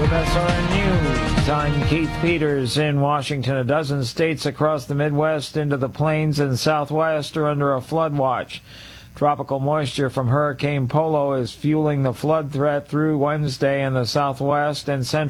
With SRN News, I'm Keith Peters in Washington. A dozen states across the Midwest into the plains and Southwest are under a flood watch. Tropical moisture from Hurricane Polo is fueling the flood threat through Wednesday in the Southwest and Central